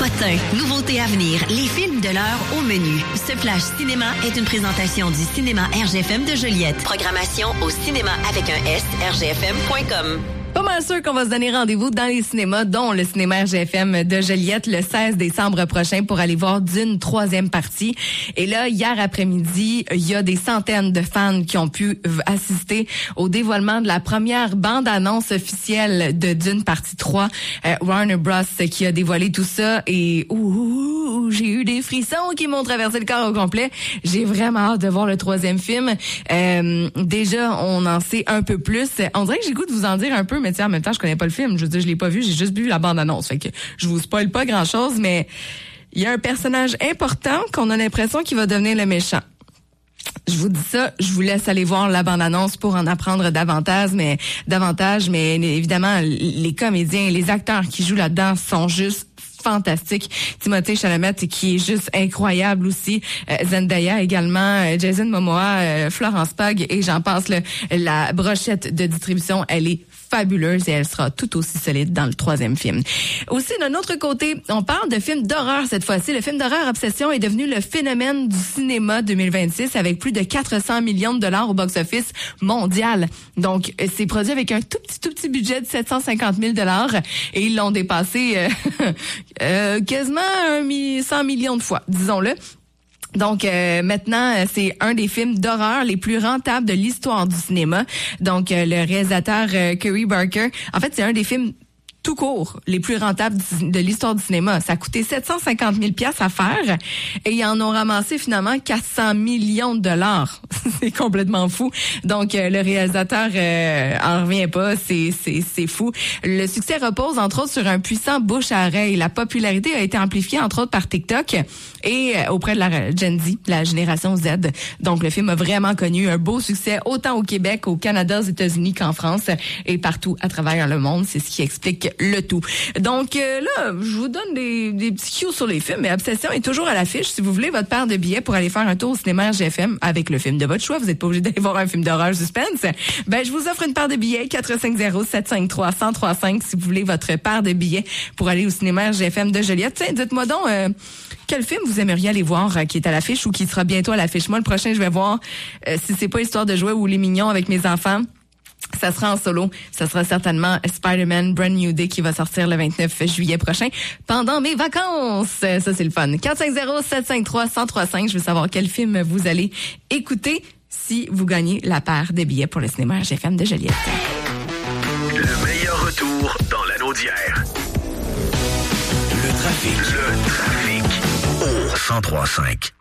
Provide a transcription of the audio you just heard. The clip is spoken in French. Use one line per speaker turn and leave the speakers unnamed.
potins, nouveautés à venir, les films de l'heure au menu. Ce flash cinéma est une présentation du cinéma RGFM de Joliette. Programmation au cinéma avec un S, rgfm.com.
Pas mal sûr qu'on va se donner rendez-vous dans les cinémas, dont le cinéma RGFM de Joliette le 16 décembre prochain pour aller voir Dune 3e partie. Et là, hier après-midi, il y a des centaines de fans qui ont pu assister au dévoilement de la première bande-annonce officielle de Dune partie 3. Warner Bros. Qui a dévoilé tout ça et j'ai eu des frissons qui m'ont traversé le corps au complet. J'ai vraiment hâte de voir le 3e film. Déjà, on en sait un peu plus. On dirait que j'ai goût de vous en dire un peu, mais en même temps, je connais pas le film. Je veux dire, je l'ai pas vu, j'ai juste vu la bande-annonce. Fait que je vous spoil pas grand-chose, mais il y a un personnage important qu'on a l'impression qu'il va devenir le méchant. Je vous dis ça, je vous laisse aller voir la bande-annonce pour en apprendre davantage, mais évidemment, les comédiens, les acteurs qui jouent là-dedans sont juste fantastique. Timothée Chalamet qui est juste incroyable aussi. Zendaya également, Jason Momoa, Florence Pugh et j'en passe. La brochette de distribution, elle est fabuleuse et elle sera tout aussi solide dans le 3e film. Aussi, d'un autre côté, on parle de films d'horreur cette fois-ci. Le film d'horreur Obsession est devenu le phénomène du cinéma 2026 avec plus de 400 millions de dollars au box-office mondial. Donc, c'est produit avec un tout petit budget de 750 000 dollars et ils l'ont dépassé quasiment 100 millions de fois, disons-le. Donc maintenant, c'est un des films d'horreur les plus rentables de l'histoire du cinéma. Donc le réalisateur Curry Barker, en fait, c'est un des films tout court, les plus rentables de l'histoire du cinéma. Ça a coûté 750 000 $ à faire et ils en ont ramassé finalement 400 millions de dollars. C'est complètement fou. Donc, le réalisateur en revient pas. C'est fou. Le succès repose, entre autres, sur un puissant bouche à oreille. La popularité a été amplifiée, entre autres, par TikTok et auprès de la Gen Z, la génération Z. Donc, le film a vraiment connu un beau succès, autant au Québec, au Canada, aux États-Unis qu'en France et partout à travers le monde. C'est ce qui explique le tout. Donc là, je vous donne des petits cues sur les films, mais Obsession est toujours à l'affiche. Si vous voulez votre paire de billets pour aller faire un tour au cinéma RGFM avec le film de votre choix, vous n'êtes pas obligé d'aller voir un film d'horreur suspense. Je vous offre une paire de billets, 450-753-1035 si vous voulez votre paire de billets pour aller au cinéma RGFM de Joliette. Tiens, dites-moi donc quel film vous aimeriez aller voir qui est à l'affiche ou qui sera bientôt à l'affiche. Moi, le prochain, je vais voir si c'est pas Histoire de jouer ou Les Mignons avec mes enfants. Ça sera en solo. Ça sera certainement Spider-Man Brand New Day qui va sortir le 29 juillet prochain pendant mes vacances. Ça, c'est le fun. 450-753-1035. Je veux savoir quel film vous allez écouter si vous gagnez la paire de billets pour le cinéma RGFM de Joliette.
Le meilleur retour dans l'anneau d'hier. Le trafic au 103.5.